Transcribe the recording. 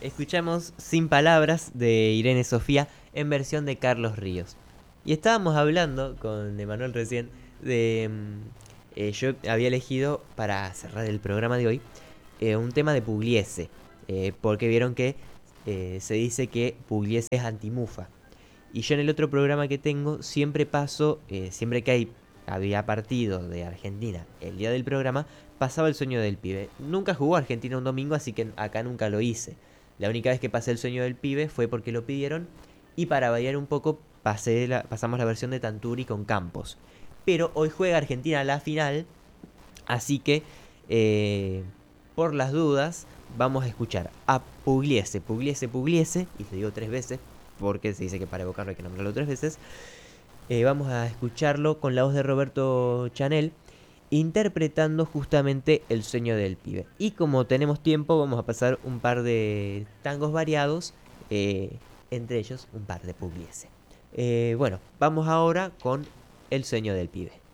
escuchamos Sin Palabras de Irene Sofía en versión de Carlos Ríos. Y estábamos hablando con Emanuel recién de... yo había elegido para cerrar el programa de hoy un tema de Pugliese, porque vieron que se dice que Pugliese es antimufa. Y yo en el otro programa que tengo siempre paso, siempre que había partido de Argentina el día del programa, pasaba el sueño del pibe. Nunca jugó Argentina un domingo, así que acá nunca lo hice. La única vez que pasé el sueño del pibe fue porque lo pidieron y para variar un poco pasamos la versión de Tanturi con Campos. Pero hoy juega Argentina la final, así que por las dudas vamos a escuchar a Pugliese, Pugliese, Pugliese, y te digo 3 veces porque se dice que para evocarlo hay que nombrarlo 3 veces. Vamos a escucharlo con la voz de Roberto Chanel interpretando justamente El sueño del pibe. Y como tenemos tiempo, vamos a pasar un par de tangos variados, entre ellos un par de Pugliese. Bueno, vamos ahora con El sueño del pibe.